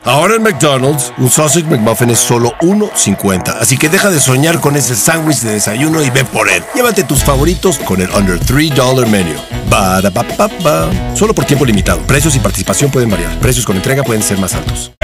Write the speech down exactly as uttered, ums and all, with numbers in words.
Ahora en McDonald's, un Sausage McMuffin es solo uno cincuenta. Así que deja de soñar con ese sándwich de desayuno y ve por él. Llévate tus favoritos con el Under tres dólares Menu. Ba-da-ba-ba-ba. Solo por tiempo limitado. Precios y participación pueden variar. Precios con entrega pueden ser más altos.